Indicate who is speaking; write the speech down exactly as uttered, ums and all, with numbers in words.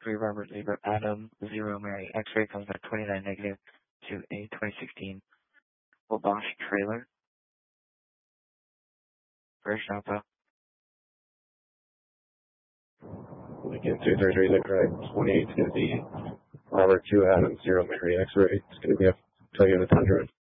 Speaker 1: three Robert Lieber Adam zero Mary X-ray comes back twenty-nine negative to a twenty sixteen Bosch trailer. First Alpha.
Speaker 2: Again, two three three, right, twenty-eight to the Robert two Adam zero Mary X-ray. It's going to be a Toyota Tundra.